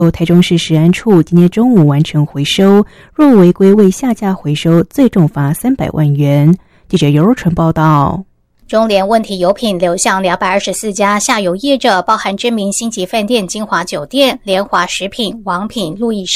台中市食安处今天中午完成回收，若违规未下架回收，最重罚300万元。记者尤若纯报道。 中联问题油品流向224家下游业者，包含知名星级饭店金华酒店、联华食品、王品、路易